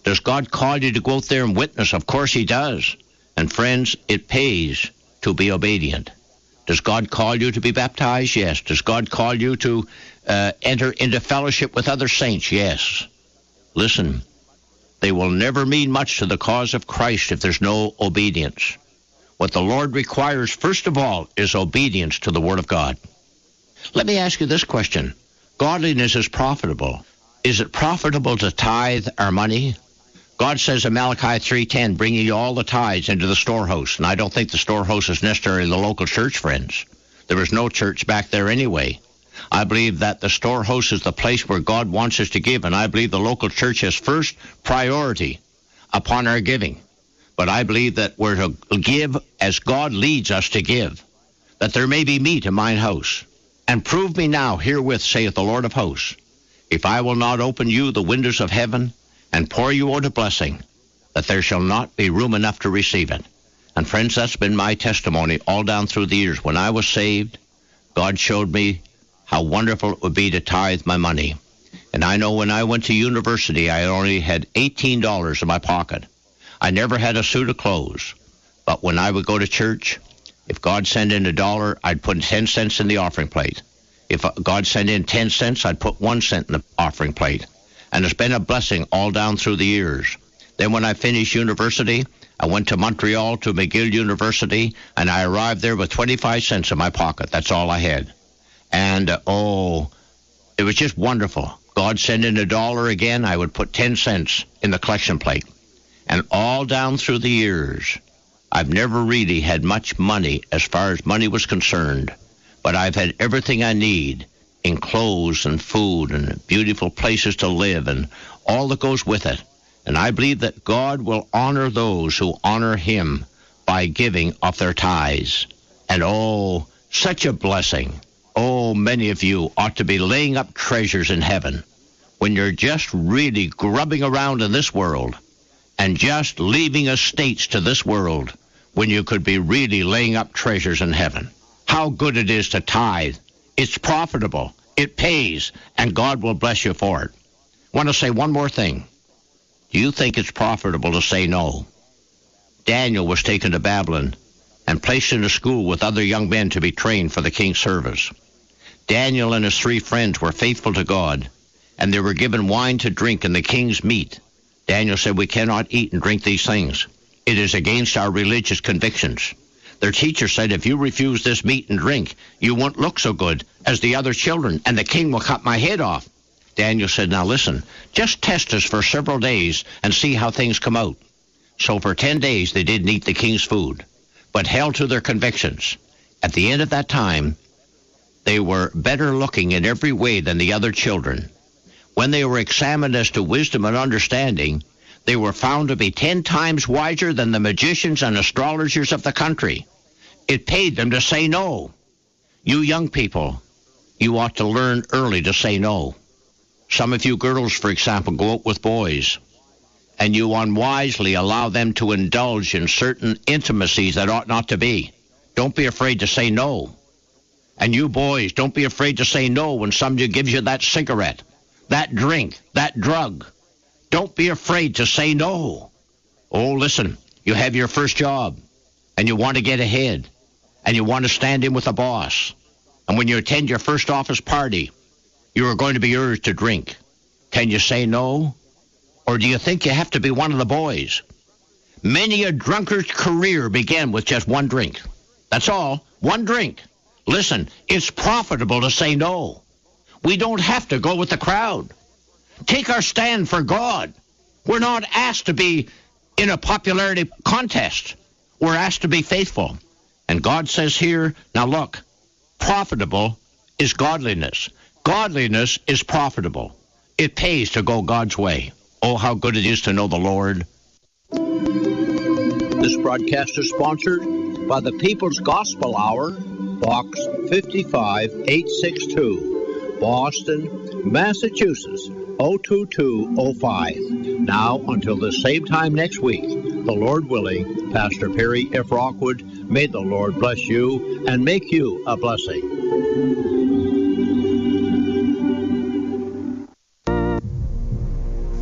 Does God call you to go out there and witness? Of course he does. And friends, it pays to be obedient. Does God call you to be baptized? Yes. Does God call you to enter into fellowship with other saints? Yes. Listen, they will never mean much to the cause of Christ if there's no obedience. What the Lord requires, first of all, is obedience to the Word of God. Let me ask you this question. Godliness is profitable. Is it profitable to tithe our money? God says in Malachi 3:10, bring ye all the tithes into the storehouse. And I don't think the storehouse is necessarily the local church, friends. There is no church back there anyway. I believe that the storehouse is the place where God wants us to give, and I believe the local church has first priority upon our giving. But I believe that we're to give as God leads us to give, that there may be meat in mine house. And prove me now herewith, saith the Lord of hosts, if I will not open you the windows of heaven and pour you out a blessing, that there shall not be room enough to receive it. And friends, that's been my testimony all down through the years. When I was saved, God showed me how wonderful it would be to tithe my money. And I know when I went to university, I only had $18 in my pocket. I never had a suit of clothes. But when I would go to church, if God sent in $1, I'd put 10 cents in the offering plate. If God sent in 10 cents, I'd put 1 cent in the offering plate. And it's been a blessing all down through the years. Then when I finished university, I went to Montreal to McGill University, and I arrived there with 25 cents in my pocket. That's all I had. And, it was just wonderful. God sent in $1 again, I would put 10 cents in the collection plate. And all down through the years, I've never really had much money as far as money was concerned, but I've had everything I need in clothes and food and beautiful places to live and all that goes with it. And I believe that God will honor those who honor him by giving of their tithes. And such a blessing. Many of you ought to be laying up treasures in heaven when you're just really grubbing around in this world and just leaving estates to this world when you could be really laying up treasures in heaven. How good it is to tithe. It's profitable. It pays, and God will bless you for it. I want to say one more thing. Do you think it's profitable to say no? Daniel was taken to Babylon and placed in a school with other young men to be trained for the king's service. Daniel and his 3 friends were faithful to God, and they were given wine to drink and the king's meat. Daniel said, we cannot eat and drink these things. It is against our religious convictions. Their teacher said, if you refuse this meat and drink, you won't look so good as the other children, and the king will cut my head off. Daniel said, now listen, just test us for several days and see how things come out. So for 10 days they didn't eat the king's food, but held to their convictions. At the end of that time, they were better looking in every way than the other children. When they were examined as to wisdom and understanding, they were found to be 10 times wiser than the magicians and astrologers of the country. It paid them to say no. You young people, you ought to learn early to say no. Some of you girls, for example, go out with boys, and you unwisely allow them to indulge in certain intimacies that ought not to be. Don't be afraid to say no. And you boys, don't be afraid to say no when somebody gives you that cigarette, that drink, that drug. Don't be afraid to say no. Listen, you have your first job, and you want to get ahead, and you want to stand in with the boss. And when you attend your first office party, you are going to be urged to drink. Can you say no? Or do you think you have to be one of the boys? Many a drunkard's career began with just one drink. That's all, one drink. Listen, it's profitable to say no. We don't have to go with the crowd. Take our stand for God. We're not asked to be in a popularity contest. We're asked to be faithful. And God says here, now look, profitable is godliness. Godliness is profitable. It pays to go God's way. Oh, how good it is to know the Lord. This broadcast is sponsored by the People's Gospel Hour, Box 55862, Boston, Massachusetts, 02205. Now, until the same time next week, the Lord willing, Pastor Perry F. Rockwood, may the Lord bless you and make you a blessing.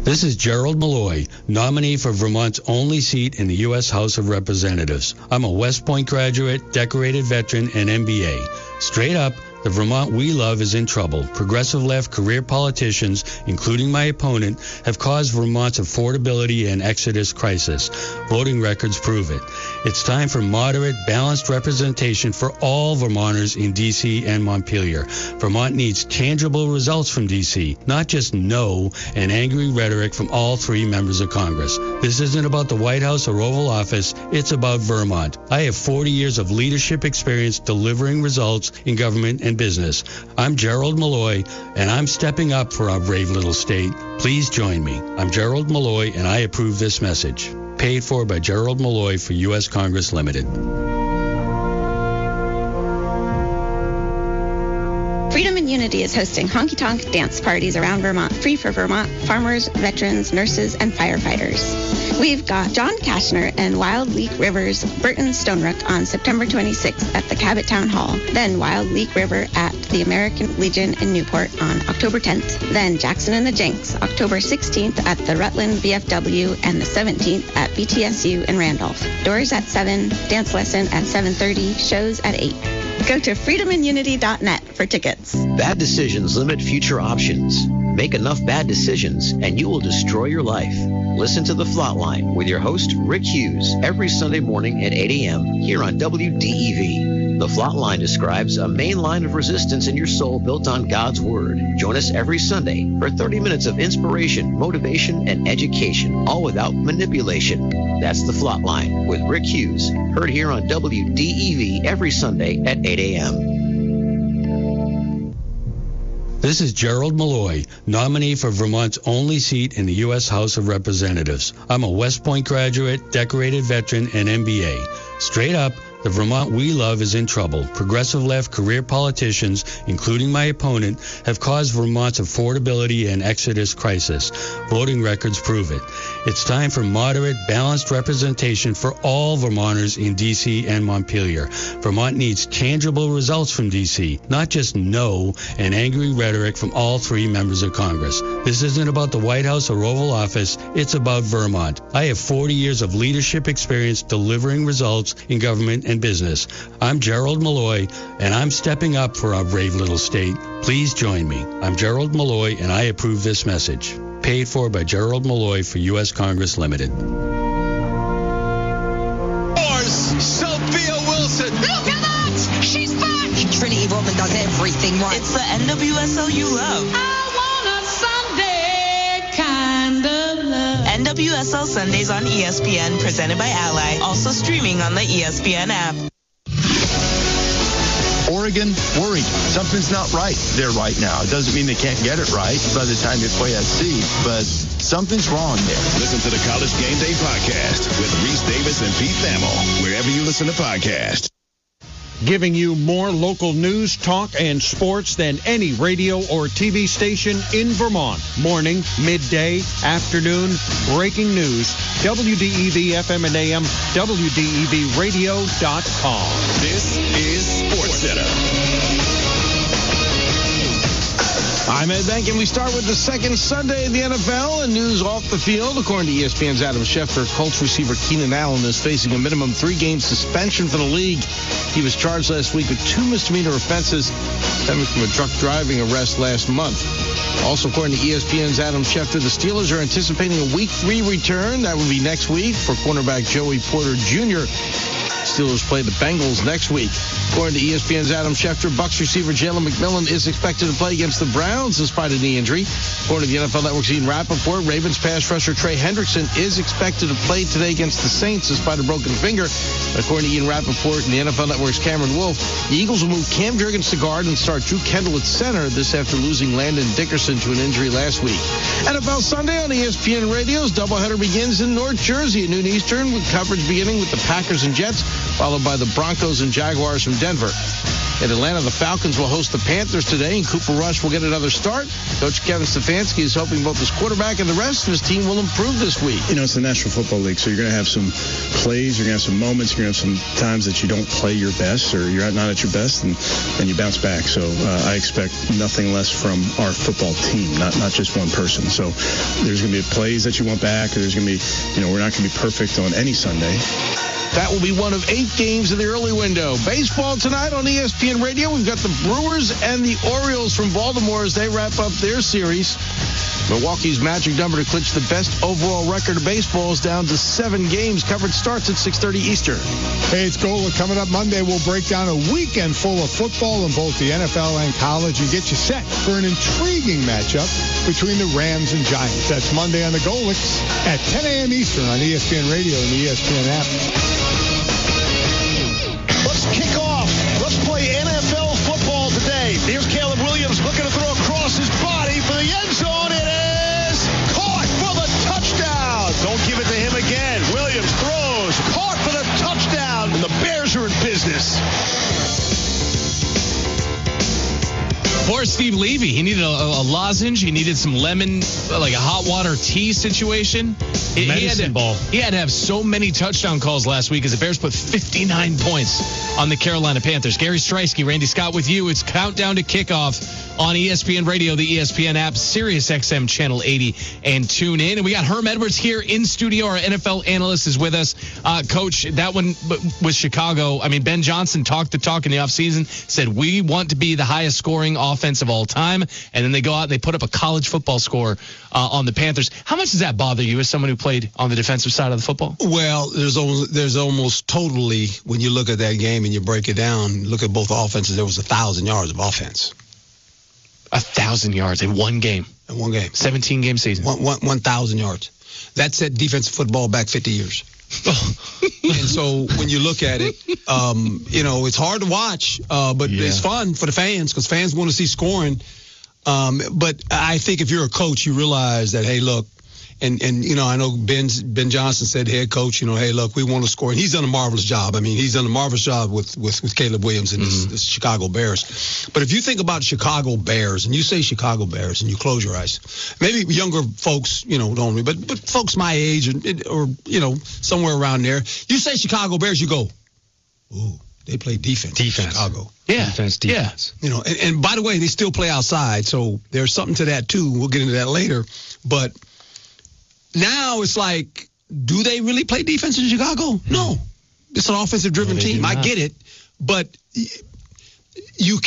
This is Gerald Malloy, nominee for Vermont's only seat in the U.S. House of Representatives. I'm a West Point graduate, decorated veteran, and MBA. Straight up, the Vermont we love is in trouble. Progressive left career politicians, including my opponent, have caused Vermont's affordability and exodus crisis. Voting records prove it. It's time for moderate, balanced representation for all Vermonters in D.C. and Montpelier. Vermont needs tangible results from D.C., not just no and angry rhetoric from all three members of Congress. This isn't about the White House or Oval Office. It's about Vermont. I have 40 years of leadership experience delivering results in government and business. I'm Gerald Malloy, and I'm stepping up for our brave little state. Please join me. I'm Gerald Malloy, and I approve this message. Paid for by Gerald Malloy for U.S. Congress Limited. Freedom and Unity is hosting honky-tonk dance parties around Vermont, free for Vermont farmers, veterans, nurses, and firefighters. We've got John Kashner and Wild Leak River's Burton Stonerook on September 26th at the Cabot Town Hall. Then Wild Leak River at the American Legion in Newport on October 10th. Then Jackson and the Jenks, October 16th at the Rutland VFW and the 17th at BTSU in Randolph. Doors at 7, dance lesson at 7:30, shows at 8. Go to freedomandunity.net for tickets. Bad decisions limit future options. Make enough bad decisions and you will destroy your life. Listen to The Flatline with your host, Rick Hughes, every Sunday morning at 8 a.m. here on WDEV. The Flatline describes a main line of resistance in your soul built on God's Word. Join us every Sunday for 30 minutes of inspiration, motivation, and education, all without manipulation. That's The Flatline with Rick Hughes, heard here on WDEV every Sunday at 8 a.m. This is Gerald Malloy, nominee for Vermont's only seat in the U.S. House of Representatives. I'm a West Point graduate, decorated veteran, and MBA. Straight up, the Vermont we love is in trouble. Progressive left career politicians, including my opponent, have caused Vermont's affordability and exodus crisis. Voting records prove it. It's time for moderate, balanced representation for all Vermonters in D.C. and Montpelier. Vermont needs tangible results from D.C., not just no and angry rhetoric from all three members of Congress. This isn't about the White House or Oval Office. It's about Vermont. I have 40 years of leadership experience delivering results in government and business. I'm Gerald Malloy, and I'm stepping up for our brave little state. Please join me. I'm Gerald Malloy, and I approve this message. Paid for by Gerald Malloy for U.S. Congress Limited. Sophia Wilson. Look at that! She's back! Trinity Rodman does everything right. It's the NWSL you love. I want a Sunday kind of love. NWSL Sundays on ESPN, presented by Ally. Also streaming on the ESPN app. Oregon, worried. Something's not right there right now. It doesn't mean they can't get it right by the time they play at sea, but something's wrong there. Listen to the College Game Day podcast with Reese Davis and Pete Thamel, wherever you listen to podcasts. Giving you more local news, talk, and sports than any radio or TV station in Vermont. Morning, midday, afternoon, breaking news. WDEV FM and AM, WDEVradio.com. This is SportsCenter. I'm Ed Bank, and we start with the second Sunday in the NFL and news off the field. According to ESPN's Adam Schefter, Colts receiver Keenan Allen is facing a minimum 3-game suspension for the league. He was charged last week with 2 misdemeanor offenses stemming from a drunk driving arrest last month. Also, according to ESPN's Adam Schefter, the Steelers are anticipating a Week 3 return. That would be next week for cornerback Joey Porter Jr. Steelers play the Bengals next week. According to ESPN's Adam Schefter, Bucs receiver Jalen McMillan is expected to play against the Browns despite a knee injury. According to the NFL Network's Ian Rappaport, Ravens pass rusher Trey Hendrickson is expected to play today against the Saints despite a broken finger. According to Ian Rappaport and the NFL Network's Cameron Wolf, the Eagles will move Cam Jurgens to guard and start Drew Kendall at center, this after losing Landon Dickerson to an injury last week. NFL Sunday on ESPN Radio's doubleheader begins in North Jersey at noon Eastern, with coverage beginning with the Packers and Jets, followed by the Broncos and Jaguars from Denver. In Atlanta, the Falcons will host the Panthers today, and Cooper Rush will get another start. Coach Kevin Stefanski is hoping both his quarterback and the rest of his team will improve this week. It's the National Football League, so you're going to have some plays, you're going to have some moments, you're going to have some times that you don't play your best or you're not at your best, and you bounce back. So I expect nothing less from our football team, not just one person. So there's going to be plays that you want back. There's going to be, we're not going to be perfect on any Sunday. That will be one of 8 games in the early window. Baseball tonight on ESPN Radio. We've got the Brewers and the Orioles from Baltimore as they wrap up their series. Milwaukee's magic number to clinch the best overall record of baseball is down to 7 games. Coverage starts at 6:30 Eastern. Hey, it's Gola. Coming up Monday, we'll break down a weekend full of football in both the NFL and college and get you set for an intriguing matchup between the Rams and Giants. That's Monday on the Golix at 10 a.m. Eastern on ESPN Radio and the ESPN app. Let's kick off. Let's play NFL football today. Here's Caleb Williams looking to throw across his body for the end zone. It is caught for the touchdown. Don't give it to him again. Williams throws, caught for the touchdown, and the Bears are in business. Poor Steve Levy. He needed a lozenge. He needed some lemon, like a hot water tea situation. Medicine ball. He had to have so many touchdown calls last week as the Bears put 59 points on the Carolina Panthers. Gary Streisky, Randy Scott with you. It's countdown to kickoff on ESPN Radio, the ESPN app, Sirius XM Channel 80, and tune in. And we got Herm Edwards here in studio. Our NFL analyst is with us. Coach, that one with Chicago, Ben Johnson talked the talk in the offseason, said we want to be the highest scoring offense of all time. And then they go out and they put up a college football score on the Panthers. How much does that bother you as someone who played on the defensive side of the football? Well, there's almost totally, when you look at that game and you break it down, look at both offenses, there was 1,000 yards of offense. 1,000 yards in one game. In one game. 17-game season. 1,000 yards. That set defensive football back 50 years. And so when you look at it, it's hard to watch, but it's fun for the fans because fans want to see scoring. But I think if you're a coach, you realize that, hey, look, and I know Ben Johnson said, head coach, hey, look, we want to score. And he's done a marvelous job. He's done a marvelous job with Caleb Williams and the Chicago Bears. But if you think about Chicago Bears and you say Chicago Bears and you close your eyes, maybe younger folks, don't, but folks my age or somewhere around there, you say Chicago Bears, you go, ooh, they play defense. Chicago. Yeah. Defense. Yeah. And by the way, they still play outside. So there's something to that too. We'll get into that later. But now it's like, do they really play defense in Chicago? No. It's an offensive-driven team. I get it. But you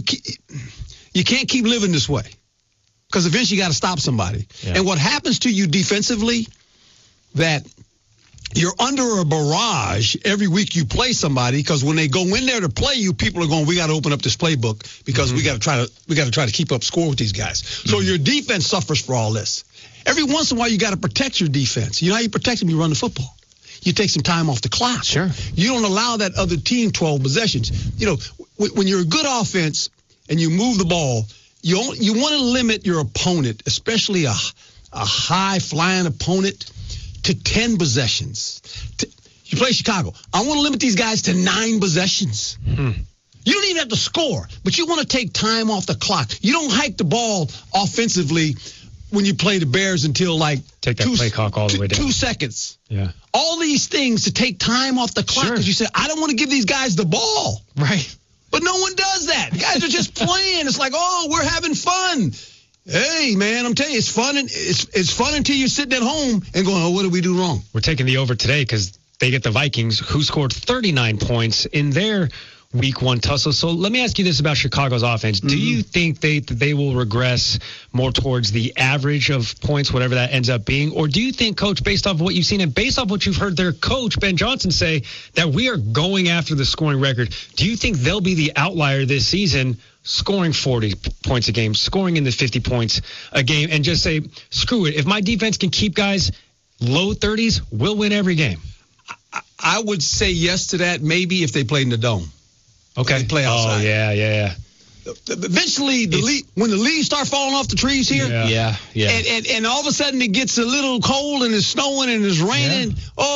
can't keep living this way because eventually you got to stop somebody. Yeah. And what happens to you defensively, that you're under a barrage every week you play somebody because when they go in there to play you, people are going, we got to open up this playbook because we got to try to keep up score with these guys. So your defense suffers for all this. Every once in a while, you got to protect your defense. You know how you protect them? You run the football. You take some time off the clock. Sure. You don't allow that other team 12 possessions. When you're a good offense and you move the ball, you want to limit your opponent, especially a high-flying opponent, to 10 possessions. You play Chicago. I want to limit these guys to 9 possessions. You don't even have to score, but you want to take time off the clock. You don't hike the ball offensively when you play the Bears until take that play clock all the way down. 2 seconds. Yeah. All these things to take time off the clock because you say, I don't want to give these guys the ball. Right. But no one does that. The guys are just playing. It's like, oh, we're having fun. Hey, man, I'm telling you, it's fun. It's fun until you're sitting at home and going, oh, what did we do wrong? We're taking the over today because they get the Vikings, who scored 39 points in their Week 1 tussle. So let me ask you this about Chicago's offense. Do you think they will regress more towards the average of points, whatever that ends up being? Or do you think, Coach, based off of what you've seen and based off what you've heard their coach, Ben Johnson, say, that we are going after the scoring record, do you think they'll be the outlier this season, scoring 40 points a game, scoring in the 50 points a game, and just say, screw it, if my defense can keep guys low 30s, we'll win every game? I would say yes to that, maybe if they played in the dome. Okay. They play outside. Oh, yeah. eventually when the leaves start falling off the trees here, and all of a sudden it gets a little cold and it's snowing and it's raining.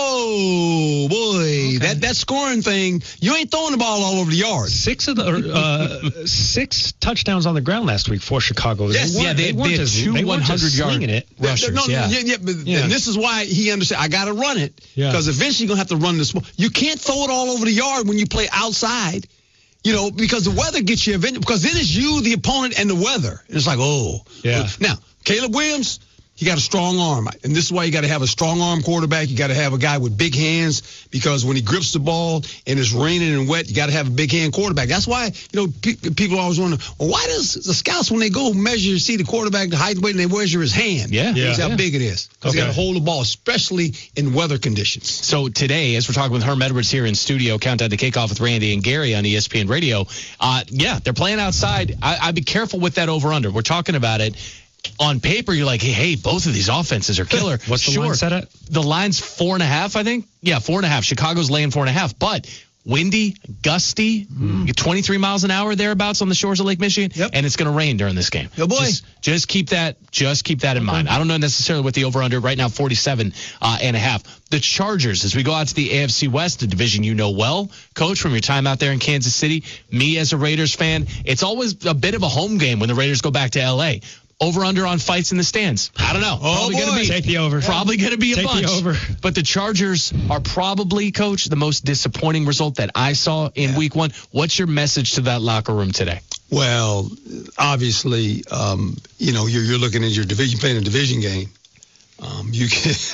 Oh boy, that scoring thing, you ain't throwing the ball all over the yard. 6 touchdowns on the ground last week for Chicago. Yes, they had 2 100-yard rushers. And this is why he understands. I got to run it because eventually you're gonna have to run this. You can't throw it all over the yard when you play outside. Because the weather gets you eventually. Because then it's you, the opponent, and the weather. And it's like, Now, Caleb Williams, he got a strong arm. And this is why you got to have a strong arm quarterback. You got to have a guy with big hands because when he grips the ball and it's raining and wet, you got to have a big hand quarterback. That's why, people always wonder, well, why does the scouts, when they go measure, see the quarterback, the height, weight, and they measure his hand? See how big it is. Because you got to hold the ball, especially in weather conditions. So today, as we're talking with Herm Edwards here in studio, Countdown to Kickoff with Randy and Gary on ESPN Radio, they're playing outside. I'd be careful with that over-under. We're talking about it. On paper, you're like, hey, both of these offenses are killer. What's the line set at? The line's 4.5, I think. Yeah, 4.5. Chicago's laying 4.5. But windy, gusty, 23 miles an hour thereabouts on the shores of Lake Michigan, and it's going to rain during this game. Oh boy! Just keep that in mind. I don't know necessarily what the over/under right now, 47.5. The Chargers, as we go out to the AFC West, the division you know well, Coach, from your time out there in Kansas City. Me as a Raiders fan, it's always a bit of a home game when the Raiders go back to L.A. Over/under on fights in the stands. I don't know. Take the over. Probably going to be a bunch. The over. But the Chargers are probably, Coach, the most disappointing result that I saw in Week 1. What's your message to that locker room today? Well, obviously, you're looking at your division, playing a division game. You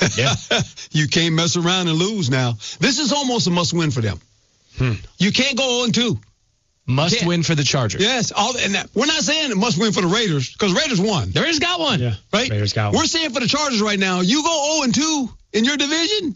can't mess around and lose now. This is almost a must-win for them. You can't go 0-2. Must win for the Chargers. Yes. We're not saying it must win for the Raiders because Raiders won. The Raiders got one. Yeah. Right? Raiders got one. We're saying for the Chargers right now, you go 0-2 in your division,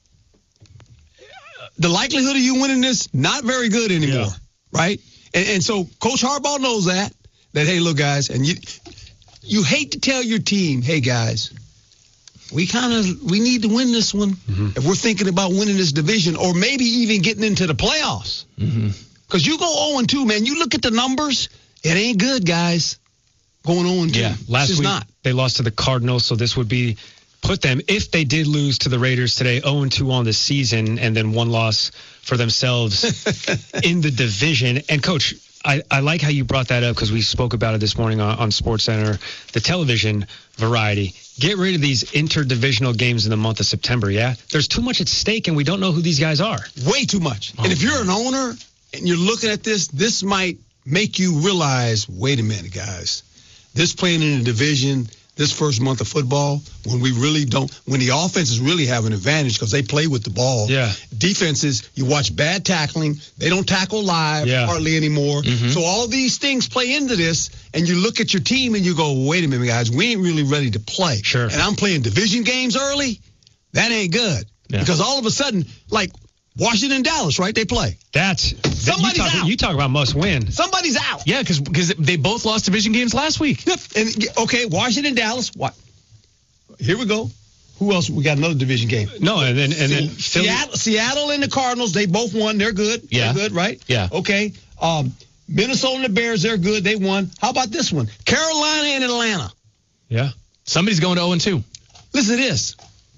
the likelihood of you winning this, not very good anymore. Right? And so Coach Harbaugh knows that, hey, look, guys, and you hate to tell your team, hey, guys, we need to win this one if we're thinking about winning this division or maybe even getting into the playoffs. Because you go 0-2, man. You look at the numbers, it ain't good, guys. Going 0-2. Yeah, last week they lost to the Cardinals, so this would put them, if they did lose to the Raiders today, 0-2 on the season, and then one loss for themselves in the division. And, Coach, I like how you brought that up because we spoke about it this morning on SportsCenter, the television variety. Get rid of these interdivisional games in the month of September, yeah? There's too much at stake, and we don't know who these guys are. Way too much. And if you're an owner and you're looking at this might make you realize, wait a minute, guys. This playing in a division, this first month of football, when the offenses really have an advantage because they play with the ball. Yeah. Defenses, you watch bad tackling. They don't tackle live hardly anymore. So all these things play into this, and you look at your team and you go, wait a minute, guys, we ain't really ready to play. Sure. And I'm playing division games early. That ain't good. Yeah. Because all of a sudden, like Washington and Dallas, right? They play. Somebody's out. You talk about must win. Somebody's out. Yeah, because they both lost division games last week. Yep. And Washington, Dallas. What? Here we go. Who else? We got another division game. No, and then Seattle and the Cardinals. They both won. They're good. Yeah. They're good, right? Yeah. Okay. Minnesota and the Bears. They're good. They won. How about this one? Carolina and Atlanta. Yeah. Somebody's going to 0-2. Listen to this.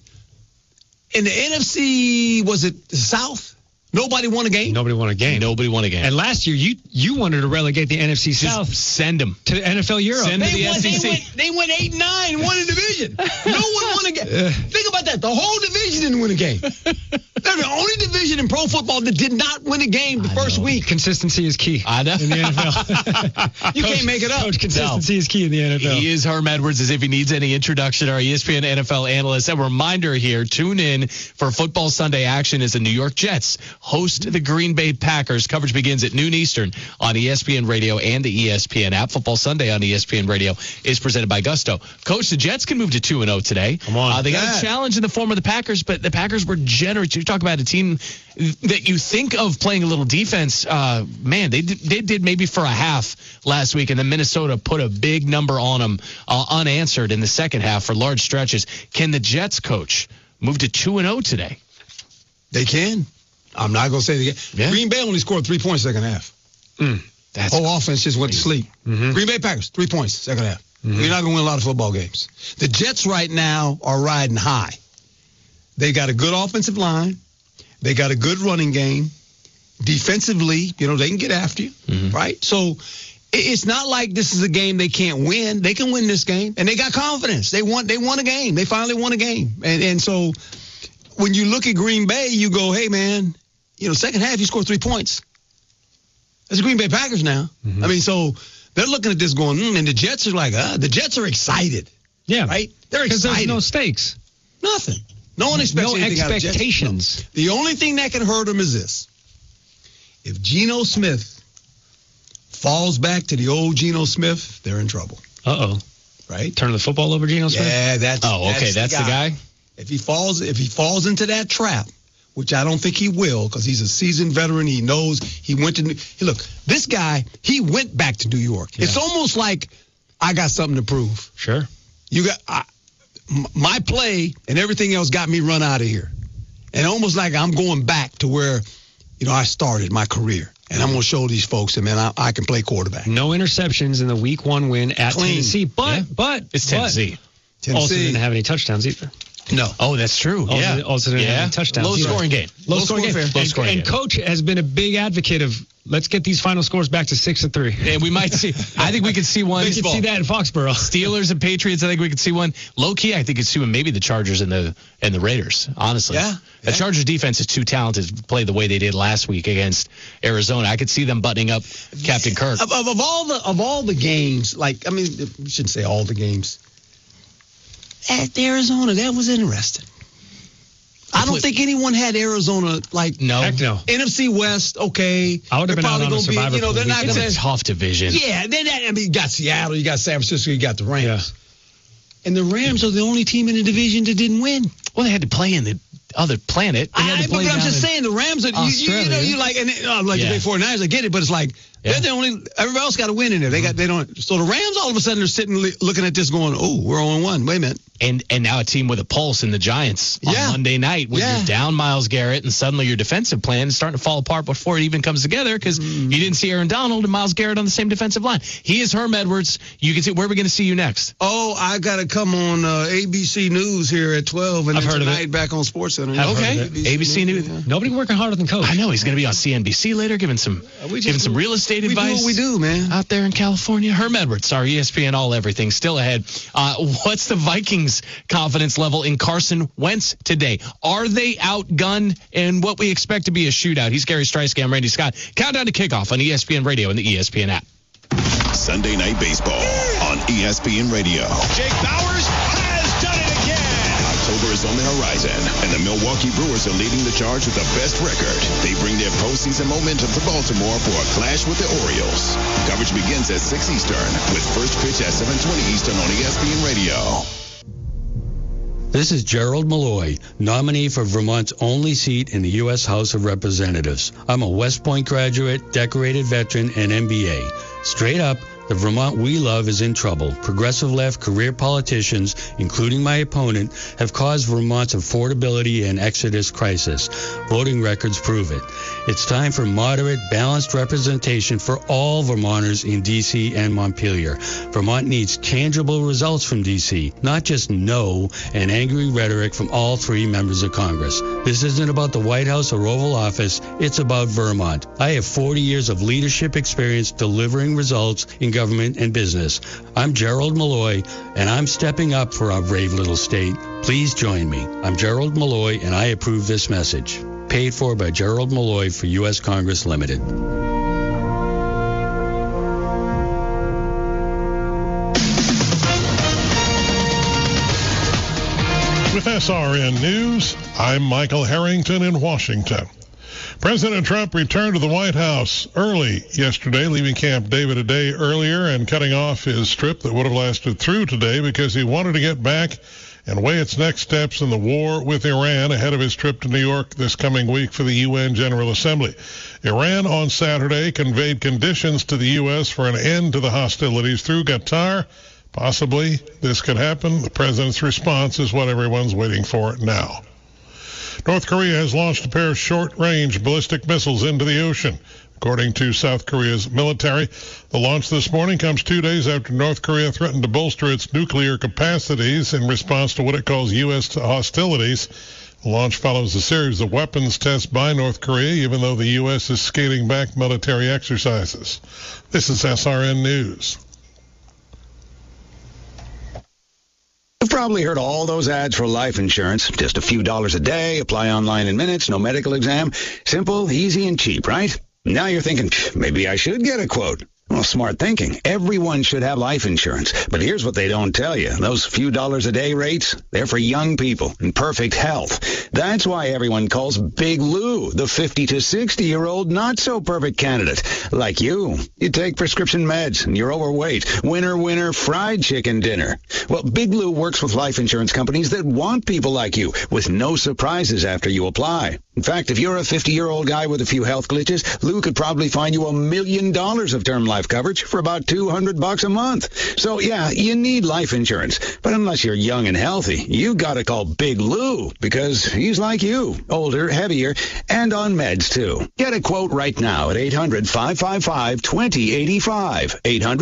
In the NFC, was it the South? Nobody won a game? Nobody won a game. And last year, you wanted to relegate the NFC South. Just send them. To NFL Europe. Send them to the SEC. They went 8-9 and won a division. No one won a game. Think about that. The whole division didn't win a game. They're the only division in pro football that did not win a game the first week. Consistency is key in the NFL. You can't make it up. Coach, consistency is key in the NFL. He is Herm Edwards, as if he needs any introduction, our ESPN NFL analyst. A reminder here, tune in for Football Sunday action as the New York Jets host the Green Bay Packers. Coverage begins at noon Eastern on ESPN Radio and the ESPN app. Football Sunday on ESPN Radio is presented by Gusto. Coach, the Jets can move to 2-0 today. Come on. They got a challenge in the form of the Packers, but the Packers were generous. You talk about a team that you think of playing a little defense. Man, they did maybe for a half last week, and then Minnesota put a big number on them unanswered in the second half for large stretches. Can the Jets, Coach, move to 2-0 today? They can. I'm not going to say they can. Yeah. Green Bay only scored 3 points second half. Whole offense just went to sleep. Mm-hmm. Green Bay Packers, 3 points, second half. Mm-hmm. You're not going to win a lot of football games. The Jets right now are riding high. They got a good offensive line. They got a good running game. Defensively, they can get after you, right? So it's not like this is a game they can't win. They can win this game, and they got confidence. They won a game. They finally won a game. And so when you look at Green Bay, you go, hey, man, second half you score 3 points. That's the Green Bay Packers now. Mm-hmm. I mean, so they're looking at this going, and the Jets are like, the Jets are excited. Yeah. Right? They're excited. Because there's no stakes. Nothing. No one expects anything out of Jets. No expectations. The only thing that can hurt them is this. If Geno Smith falls back to the old Geno Smith, they're in trouble. Uh-oh. Right? Turn the football over Geno Smith? Yeah, that's the guy. If he falls into that trap, which I don't think he will, because he's a seasoned veteran, he knows he went to look, this guy, he went back to New York. Yeah. It's almost like I got something to prove. Sure. My play and everything else got me run out of here. And almost like I'm going back to where I started my career. And I'm going to show these folks that, man, I can play quarterback. No interceptions in the Week 1 win at Tennessee. But it's Tennessee. Also didn't have any touchdowns either. No. Oh, that's true. Also didn't have any touchdowns. Low scoring game. Low scoring game. And Coach has been a big advocate of let's get these final scores back to 6-3. And we might see. I think we could see one. We could see that in Foxborough. Steelers and Patriots. I think we could see one. Low key, I think it's one. Maybe the Chargers and the Raiders. Honestly, the Chargers defense is too talented to play the way they did last week against Arizona. I could see them buttoning up Captain Kirk. Of all the games, we shouldn't say all the games. At Arizona, that was interesting. I don't think anyone had Arizona no. Heck no. NFC West, okay. I would have been out on a Survivor. They're not going to. It's a tough division. Yeah, you got Seattle, you got San Francisco, you got the Rams. Yeah. And the Rams are the only team in the division that didn't win. Well, they had to play in the other planet. But I'm just saying, the Rams are, the big 49ers, I get it, but it's like, they're the only, everybody else got to win in there. So the Rams all of a sudden are sitting looking at this going, oh, we're 0-1. Wait a minute. And now a team with a pulse in the Giants on Monday night when you're down Myles Garrett and suddenly your defensive plan is starting to fall apart before it even comes together because you didn't see Aaron Donald and Myles Garrett on the same defensive line. He is Herm Edwards. You can see, where are we going to see you next? Oh, I got to come on ABC News here at 12 and I've heard tonight of it. back on SportsCenter. Okay. ABC News. Yeah. Nobody working harder than Coach. I know. He's going to be on CNBC later giving some real estate advice. We do what we do, man. Out there in California. Herm Edwards, our ESPN All Everything, still ahead. What's the Vikings' confidence level in Carson Wentz today? Are they outgunned in what we expect to be a shootout? He's Gary Streisky. I'm Randy Scott. Countdown to kickoff on ESPN Radio and the ESPN app. Sunday Night Baseball on ESPN Radio. Jake Bauers has done it again. October is on the horizon, and the Milwaukee Brewers are leading the charge with the best record. They bring their postseason momentum to Baltimore for a clash with the Orioles. Coverage begins at 6 Eastern with first pitch at 7:20 Eastern on ESPN Radio. This is Gerald Malloy, nominee for Vermont's only seat in the U.S. House of Representatives. I'm a West Point graduate, decorated veteran, and MBA. Straight up, the Vermont we love is in trouble. Progressive left career politicians, including my opponent, have caused Vermont's affordability and exodus crisis. Voting records prove it. It's time for moderate, balanced representation for all Vermonters in D.C. and Montpelier. Vermont needs tangible results from D.C., not just no and angry rhetoric from all three members of Congress. This isn't about the White House or Oval Office. It's about Vermont. I have 40 years of leadership experience delivering results in government and business. I'm Gerald Malloy, and I'm stepping up for our brave little state. Please join me. I'm Gerald Malloy, and I approve this message. Paid for by Gerald Malloy for U.S. Congress Limited. With SRN News, I'm Michael Harrington in Washington. President Trump returned to the White House early yesterday, leaving Camp David a day earlier and cutting off his trip that would have lasted through today because he wanted to get back and weigh its next steps in the war with Iran ahead of his trip to New York this coming week for the UN General Assembly. Iran on Saturday conveyed conditions to the U.S. for an end to the hostilities through Qatar. Possibly this could happen. The president's response is what everyone's waiting for now. North Korea has launched a pair of short-range ballistic missiles into the ocean. According to South Korea's military, the launch this morning comes 2 days after North Korea threatened to bolster its nuclear capacities in response to what it calls U.S. hostilities. The launch follows a series of weapons tests by North Korea, even though the U.S. is scaling back military exercises. This is SRN News. You've probably heard all those ads for life insurance. Just a few dollars a day, apply online in minutes, no medical exam. Simple, easy, and cheap, right? Now you're thinking, maybe I should get a quote. Well, smart thinking. Everyone should have life insurance. But here's what they don't tell you. Those few dollars a day rates, they're for young people in perfect health. That's why everyone calls Big Lou the 50 to 60-year-old not-so-perfect candidate. Like you. You take prescription meds and you're overweight. Winner, fried chicken dinner. Well, Big Lou works with life insurance companies that want people like you with no surprises after you apply. In fact, if you're a 50-year-old guy with a few health glitches, Lou could probably find you $1 million of term life coverage for about $200 a month. So, yeah, you need life insurance. But unless you're young and healthy, you got to call Big Lou because he's like you, older, heavier, and on meds, too. Get a quote right now at 800-555-2085,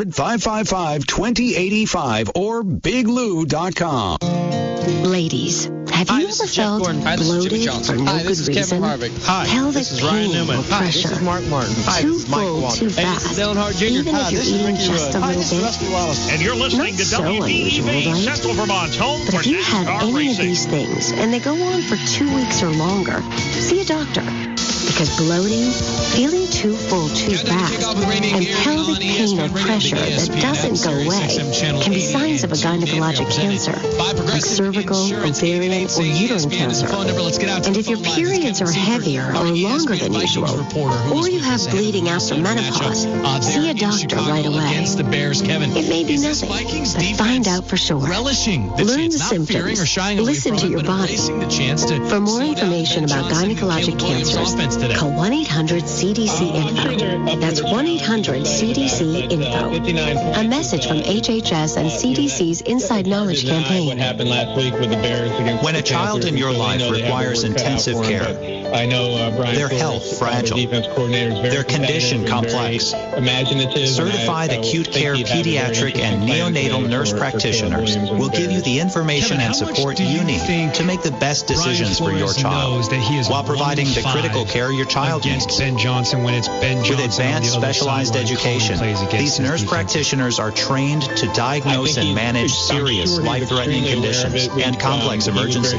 800-555-2085, or biglou.com. Ladies, have you ever felt bloated for no good reason? Pelvic pain or pressure? Too full, too fast? Even if you're eating just a little bit? And you're listening to so unusual, right? Central Vermont's home but for if you have NASCAR any racing. of these things and they go on for 2 weeks or longer, see a doctor. Because bloating, feeling too full too fast, and pelvic pain or pressure that doesn't go away can be signs of a gynecologic cancer, like cervical, ovarian, or uterine cancer. And if your periods are heavier or longer than usual, or you have bleeding after menopause, see a doctor right away. It may be nothing, but find out for sure. Learn the symptoms. Listen to your body. For more information about gynecologic cancers, call 1-800-CDC-INFO. That's 1-800-CDC-INFO. A message from HHS and CDC's Inside Knowledge campaign. What happened last week with the Bears against when a child in your life requires intensive care, I know their health fragile, their condition complex, certified acute care pediatric and neonatal nurse practitioners will give you the information and support you need to make the best decisions for your child while providing the critical care your child needs. Ben Johnson when it's Ben Johnson. With advanced specialized education, these nurse practitioners are trained to diagnose and manage serious life-threatening conditions and complex emergencies.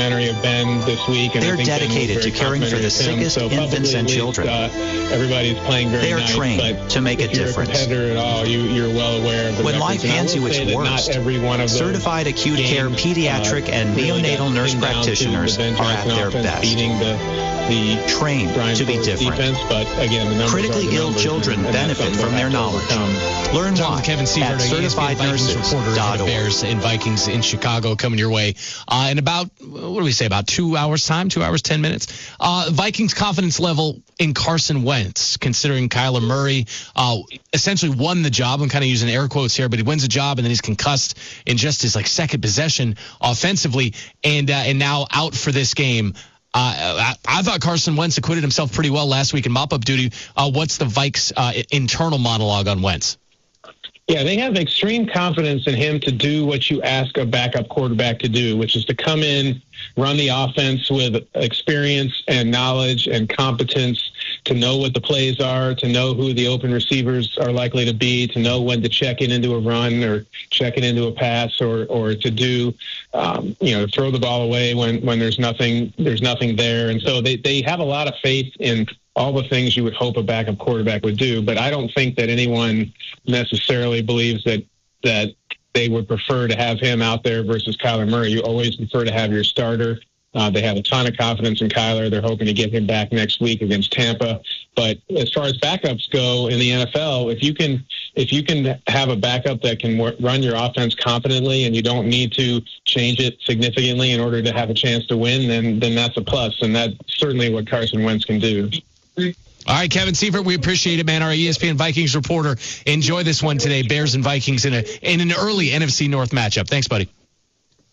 They're dedicated to caring for the sickest infants and children. Everybody's playing very They are nice, trained to make a difference. You're well aware of the When life records. And I hands will you its say that worst, not every one of those certified acute care games, pediatric and really neonatal nurse came down to practitioners the Ben are at Johnson their offense best. beating the Trained Brian to be Flores different. defense, but again, the numbers Critically are the ill numbers, children and that's benefit something from we'll their have to knowledge. overcome. Learn Talking why with Kevin Sievert, at ESPN Vikings reporter of the certifiednurses.org. Bears and Vikings in Chicago coming your way in about, what do we say, about 2 hours time, 2 hours, 10 minutes. Vikings confidence level in Carson Wentz, considering Kyler Murray essentially won the job. I'm kind of using air quotes here, but he wins the job and then he's concussed in just his second possession offensively and now out for this game. I thought Carson Wentz acquitted himself pretty well last week in mop-up duty. What's the Vikes' internal monologue on Wentz? Yeah, they have extreme confidence in him to do what you ask a backup quarterback to do, which is to come in, run the offense with experience and knowledge and competence, to know what the plays are, to know who the open receivers are likely to be, to know when to check it into a run or check it into a pass, or to do, throw the ball away when there's nothing there. And so they have a lot of faith in all the things you would hope a backup quarterback would do. But I don't think that anyone necessarily believes that they would prefer to have him out there versus Kyler Murray. You always prefer to have your starter. They have a ton of confidence in Kyler. They're hoping to get him back next week against Tampa. But as far as backups go in the NFL, if you can have a backup that can run your offense competently and you don't need to change it significantly in order to have a chance to win, then that's a plus. And that's certainly what Carson Wentz can do. All right, Kevin Sievert, we appreciate it, man. Our ESPN Vikings reporter. Enjoy this one today, Bears and Vikings in an early NFC North matchup. Thanks, buddy.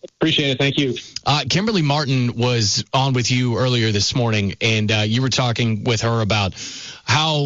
Appreciate it. Thank you. Kimberly Martin was on with you earlier this morning, and you were talking with her about how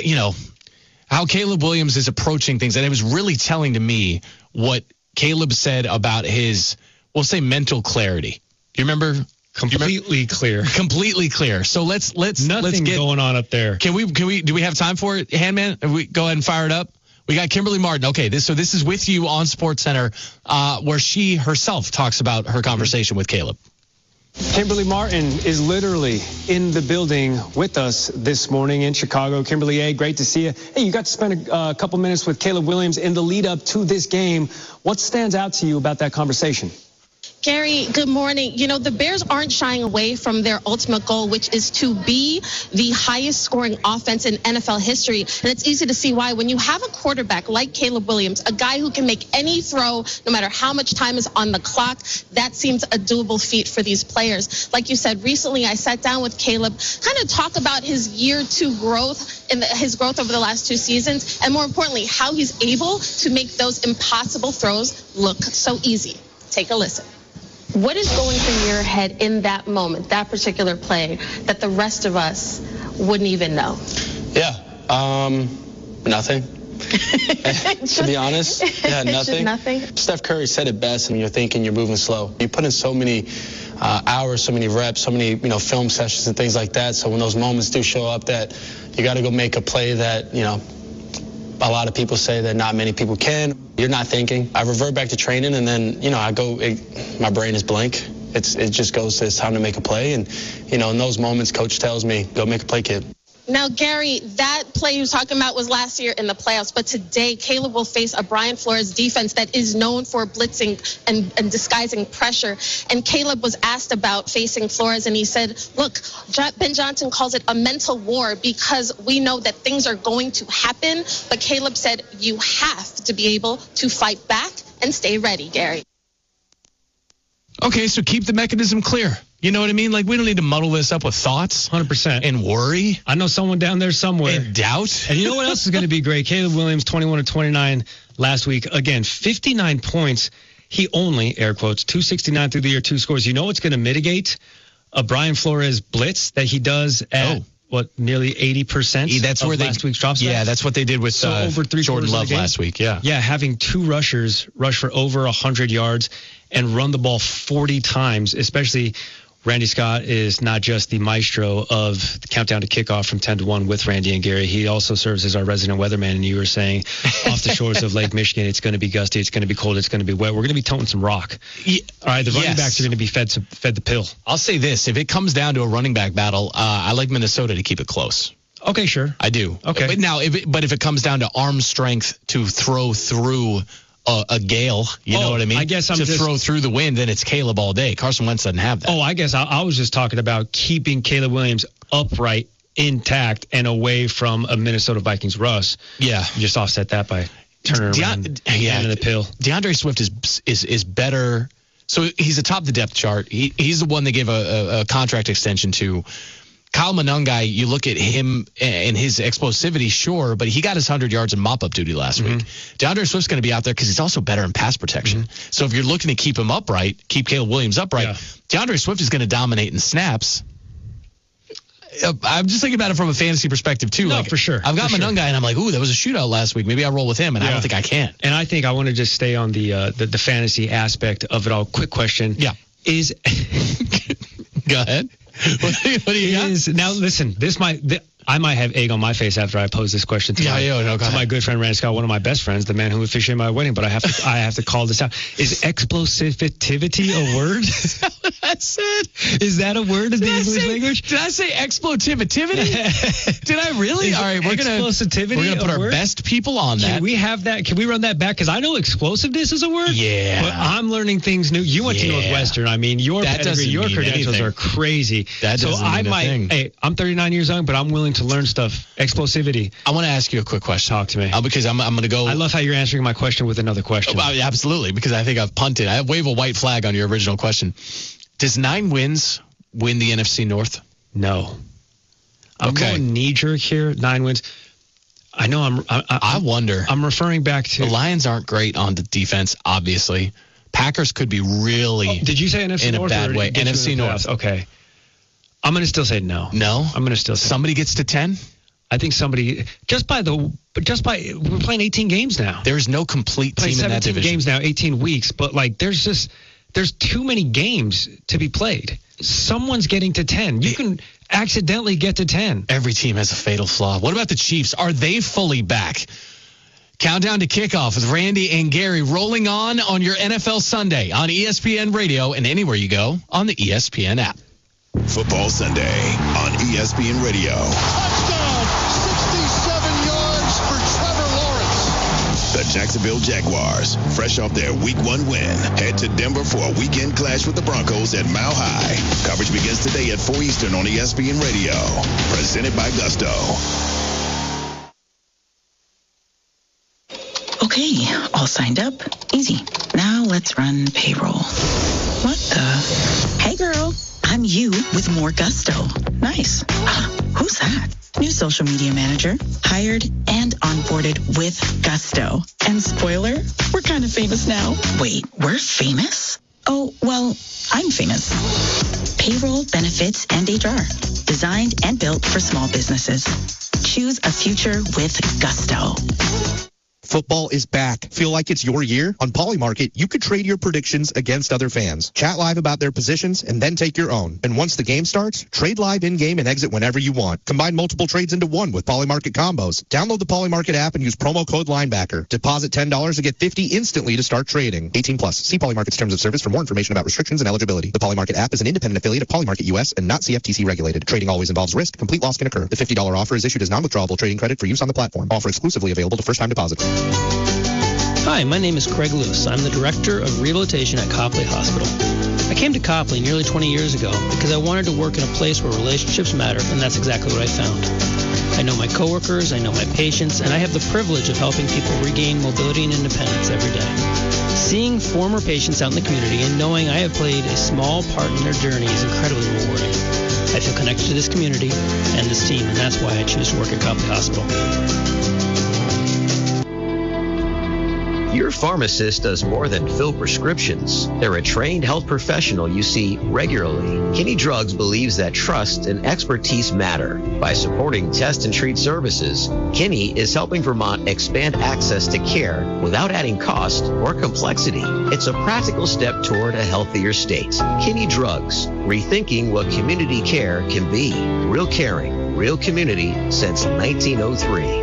Caleb Williams is approaching things. And it was really telling to me what Caleb said about his, we'll say, mental clarity. You remember? Completely clear. Completely clear. So let's Nothing get going on up there. Do we have time for it, Handman? If we go ahead and fire it up. We got Kimberly Martin. Okay, this is with you on SportsCenter, where she herself talks about her conversation with Caleb. Kimberly Martin is literally in the building with us this morning in Chicago. Kimberly, A, great to see you. Hey, you got to spend a couple minutes with Caleb Williams in the lead up to this game. What stands out to you about that conversation? Gary, good morning. You know, the Bears aren't shying away from their ultimate goal, which is to be the highest scoring offense in NFL history. And it's easy to see why. When you have a quarterback like Caleb Williams, a guy who can make any throw, no matter how much time is on the clock, that seems a doable feat for these players. Like you said, recently I sat down with Caleb, kind of talk about his year two growth and his growth over the last 2 seasons, and more importantly, how he's able to make those impossible throws look so easy. Take a listen. What is going through your head in that moment, that particular play, that the rest of us wouldn't even know? Yeah, nothing. To be honest, yeah, nothing. Nothing. Steph Curry said it best, and you're thinking you're moving slow. You put in so many hours, so many reps, so many film sessions and things like that. So when those moments do show up, that you got to go make a play that a lot of people say that not many people can. You're not thinking. I revert back to training, and then, my brain is blank. It just goes to it's time to make a play. And, in those moments, coach tells me, go make a play, kid. Now, Gary, that play you were talking about was last year in the playoffs, but today Caleb will face a Brian Flores defense that is known for blitzing and disguising pressure. And Caleb was asked about facing Flores, and he said, look, Ben Johnson calls it a mental war because we know that things are going to happen. But Caleb said you have to be able to fight back and stay ready, Gary. Okay, so keep the mechanism clear. You know what I mean? Like, we don't need to muddle this up with thoughts. 100%. And worry. I know someone down there somewhere. And doubt. And you know what else is going to be great? Caleb Williams, 21 of 29 last week. Again, 59 points. He only, air quotes, 269 through the year, 2 scores. You know what's going to mitigate a Brian Flores blitz that he does at, nearly 80% that's of where last week's drops? Yeah, that's what they did with over Jordan Love last week, yeah. Yeah, having 2 rushers rush for over 100 yards and run the ball 40 times, especially Randy Scott is not just the maestro of the countdown to kickoff from 10 to 1 with Randy and Gary. He also serves as our resident weatherman. And you were saying off the shores of Lake Michigan, it's going to be gusty, it's going to be cold, it's going to be wet. We're going to be toting some rock. Yeah. All right, the running backs are going to be fed the pill. I'll say this. If it comes down to a running back battle, I like Minnesota to keep it close. Okay, sure. I do. Okay. But now, if it comes down to arm strength to throw through a gale, you know what I mean? I guess to throw through the wind, then it's Caleb all day. Carson Wentz doesn't have that. I guess I was just talking about keeping Caleb Williams upright, intact, and away from a Minnesota Vikings rush. Yeah. You just offset that by turning around and handing the pill. DeAndre Swift is better. So he's atop the depth chart. He's the one they gave a contract extension to. Kyle Monangai, you look at him and his explosivity, sure, but he got his 100 yards in mop-up duty last week. DeAndre Swift's going to be out there because he's also better in pass protection. So if you're looking to keep him upright, keep Caleb Williams upright, DeAndre Swift is going to dominate in snaps. I'm just thinking about it from a fantasy perspective, too. No, for sure. I've got Monangai, and I'm like, ooh, that was a shootout last week. Maybe I'll roll with him, and I don't think I can. And I think I want to just stay on the fantasy aspect of it all. Quick question. Yeah. Go ahead. What do you got? Now, listen, I might have egg on my face after I pose this question to my good friend Randy Scott, one of my best friends, the man who officiated my wedding. But I have to call this out. Is explosivity a word? Is that what I said? Is that a word in the English language? Did I say explotivity? Did I really? All right, we're gonna put our best people on that. Can we have that? Can we run that back? Because I know explosiveness is a word. Yeah. But I'm learning things new. You went to Northwestern. I mean, your pedigree, your credentials are crazy. That doesn't mean a thing. Hey, I'm 39 years young, but I'm willing to learn stuff. Explosivity. I want to ask you a quick question. Talk to me. Because I'm going to go. I love how you're answering my question with another question. Absolutely, because I think I've punted. I wave a white flag on your original question. Does 9 wins win the NFC North? No. I'm going knee-jerk here. 9 wins. I know I wonder. I'm referring back to. The Lions aren't great on the defense, obviously. Packers could be really did you say NFC in North a bad way. NFC North. Okay. I'm going to still say no. No? I'm going to still say somebody gets to 10? I think somebody just by we're playing 18 games now. There's no complete team in that division. 17 games now, 18 weeks, but like there's too many games to be played. Someone's getting to 10. You can accidentally get to 10. Every team has a fatal flaw. What about the Chiefs? Are they fully back? Countdown to kickoff with Randy and Gary rolling on your NFL Sunday on ESPN Radio and anywhere you go on the ESPN app. Football Sunday on ESPN Radio. Touchdown, 67 yards for Trevor Lawrence. The Jacksonville Jaguars, fresh off their Week 1 win, head to Denver for a weekend clash with the Broncos at Mile High. Coverage begins today at 4 Eastern on ESPN Radio. Presented by Gusto. Okay, all signed up. Easy. Now let's run payroll. What the? Hey, girl. I'm you with more Gusto. Nice. Who's that? New social media manager. Hired and onboarded with Gusto. And spoiler, we're kind of famous now. Wait, we're famous? Oh, well, I'm famous. Payroll, benefits, and HR. Designed and built for small businesses. Choose a future with Gusto. Football is back. Feel like it's your year? On Polymarket, you could trade your predictions against other fans. Chat live about their positions and then take your own. And once the game starts, trade live in-game and exit whenever you want. Combine multiple trades into one with Polymarket combos. Download the Polymarket app and use promo code Linebacker. Deposit $10 to get $50 instantly to start trading. 18 plus. See Polymarket's terms of service for more information about restrictions and eligibility. The Polymarket app is an independent affiliate of Polymarket US and not CFTC regulated. Trading always involves risk. Complete loss can occur. The $50 offer is issued as non-withdrawable trading credit for use on the platform. Offer exclusively available to first-time depositors. Hi, my name is Craig Luce. I'm the Director of Rehabilitation at Copley Hospital. I came to Copley nearly 20 years ago because I wanted to work in a place where relationships matter, and that's exactly what I found. I know my coworkers, I know my patients, and I have the privilege of helping people regain mobility and independence every day. Seeing former patients out in the community and knowing I have played a small part in their journey is incredibly rewarding. I feel connected to this community and this team, and that's why I choose to work at Copley Hospital. Your pharmacist does more than fill prescriptions. They're a trained health professional you see regularly. Kinney Drugs believes that trust and expertise matter. By supporting test and treat services, Kinney is helping Vermont expand access to care without adding cost or complexity. It's a practical step toward a healthier state. Kinney Drugs, rethinking what community care can be. Real caring, real community since 1903.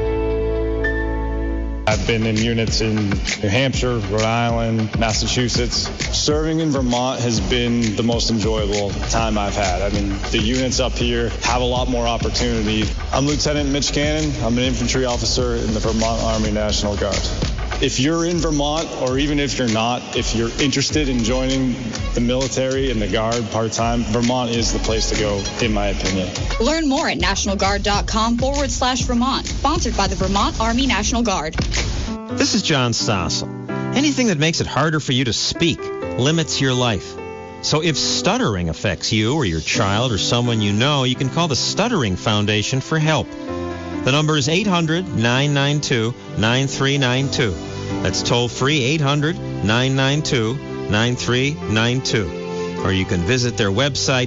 I've been in units in New Hampshire, Rhode Island, Massachusetts. Serving in Vermont has been the most enjoyable time I've had. I mean, the units up here have a lot more opportunity. I'm Lieutenant Mitch Cannon. I'm an infantry officer in the Vermont Army National Guard. If you're in Vermont, or even if you're not, if you're interested in joining the military and the Guard part-time, Vermont is the place to go, in my opinion. Learn more at nationalguard.com/Vermont. Sponsored by the Vermont Army National Guard. This is John Stossel. Anything that makes it harder for you to speak limits your life. So if stuttering affects you or your child or someone you know, you can call the Stuttering Foundation for help. The number is 800-992-9392. That's toll-free 800-992-9392. Or you can visit their website,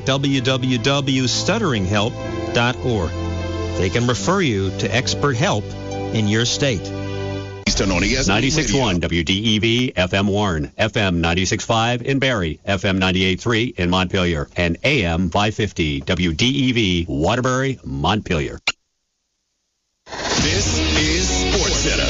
www.stutteringhelp.org. They can refer you to expert help in your state. Eastern on ESPN 96.1 WDEV FM Warren, FM 96.5 in Barrie, FM 98.3 in Montpelier, and AM 550 WDEV Waterbury, Montpelier. This is SportsCenter.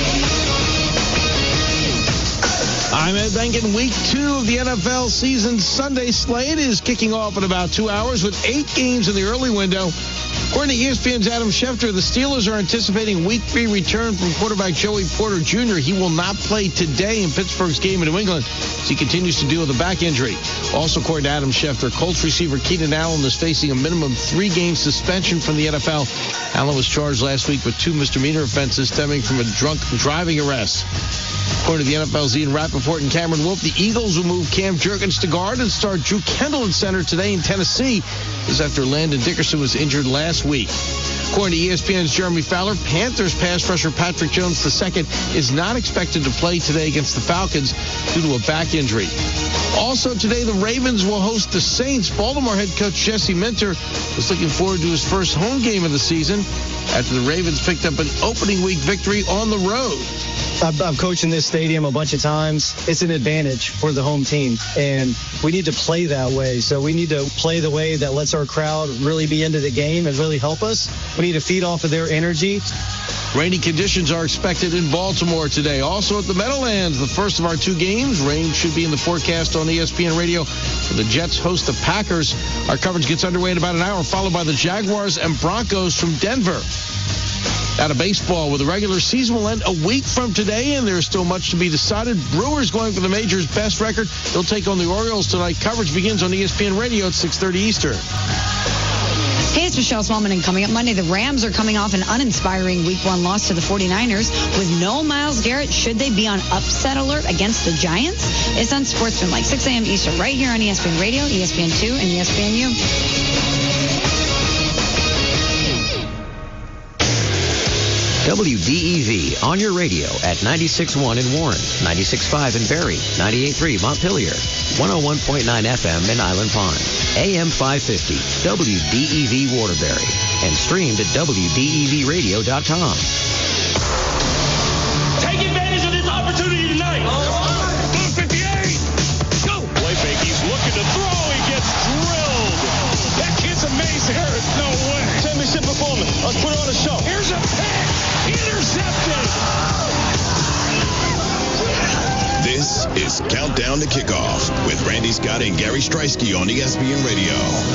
I'm Ed Benkin. Week 2 of the NFL season Sunday slate is kicking off in about 2 hours with 8 games in the early window. According to ESPN's Adam Schefter, the Steelers are anticipating Week 3 return from quarterback Joey Porter Jr. He will not play today in Pittsburgh's game in New England as he continues to deal with a back injury. Also, according to Adam Schefter, Colts receiver Keenan Allen is facing a minimum 3-game suspension from the NFL. Allen was charged last week with 2 misdemeanor offenses stemming from a drunk driving arrest. According to the NFL's Ian Rappaport and Cameron Wolf, the Eagles will move Cam Jurgens to guard and start Drew Kendall in center today in Tennessee. This is after Landon Dickerson was injured last week. According to ESPN's Jeremy Fowler, Panthers pass rusher Patrick Jones II is not expected to play today against the Falcons due to a back injury. Also today, the Ravens will host the Saints. Baltimore head coach Jesse Minter is looking forward to his first home game of the season after the Ravens picked up an opening week victory on the road. I've coached in this stadium a bunch of times. It's an advantage for the home team, and we need to play that way. So we need to play the way that lets our crowd really be into the game and really help us. We need to feed off of their energy. Rainy conditions are expected in Baltimore today. Also at the Meadowlands, the first of our two games. Rain should be in the forecast on ESPN Radio. The Jets host the Packers. Our coverage gets underway in about an hour, followed by the Jaguars and Broncos from Denver. Out of baseball, with the regular season will end a week from today, and there's still much to be decided. Brewers going for the major's best record. They'll take on the Orioles tonight. Coverage begins on ESPN Radio at 6:30 Eastern. Hey, it's Michelle Smallman, and coming up Monday, the Rams are coming off an uninspiring Week 1 loss to the 49ers. With no Myles Garrett, should they be on upset alert against the Giants? It's on Sportsman, 6 a.m. Eastern, right here on ESPN Radio, ESPN2, and ESPNU. WDEV on your radio at 96.1 in Warren, 96.5 in Barrie, 98.3 Montpelier, 101.9 FM in Island Pond, AM 550, WDEV Waterbury, and streamed at WDEVradio.com. Take advantage of this opportunity tonight. 158. Go. Play fake. He's looking to throw. He gets drilled. That kid's amazing. There is no way. Championship performance. Let's put on a show. Here's a pick. Intercepted. This is Countdown to Kickoff with Randy Scott and Gary Streisky on ESPN Radio.